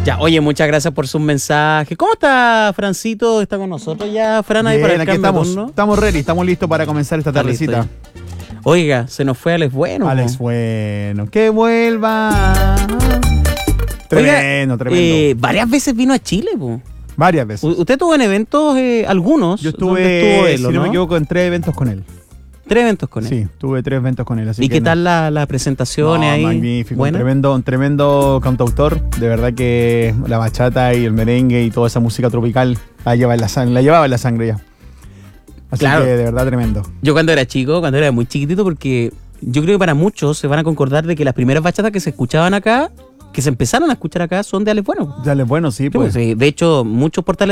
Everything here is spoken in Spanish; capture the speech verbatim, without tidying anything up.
Ya, oye, muchas gracias por sus mensajes. ¿Cómo está Francito? ¿Está con nosotros ya, Fran, ahí Bien, para el aquí cambio de estamos, turno? estamos ready, estamos listos para comenzar esta Está listo tardecita. ya. Oiga, se nos fue Alex Bueno. Alex, po. bueno, que vuelva. Tremendo, Oiga, tremendo. eh, varias veces vino a Chile, po. Varias veces. U- Usted estuvo en eventos, eh, algunos. Yo donde estuve, estuvo él, si ¿o no, no me equivoco, en tres eventos con él. Tres eventos con él. Sí, tuve tres eventos con él. Así ¿Y que qué no. tal la, la presentación No, ahí? magnífico, un ¿Buena? tremendo, un tremendo cantautor. De verdad que la bachata y el merengue y toda esa música tropical la lleva en la sangre, la llevaba en la sangre ya. Así Claro. que de verdad tremendo. Yo cuando era chico, cuando era muy chiquitito, porque yo creo que para muchos se van a concordar de que las primeras bachatas que se escuchaban acá, que se empezaron a escuchar acá, son de Alex Bueno. Dale, bueno, sí, Sí, pues. pues, eh, de hecho, muchos portales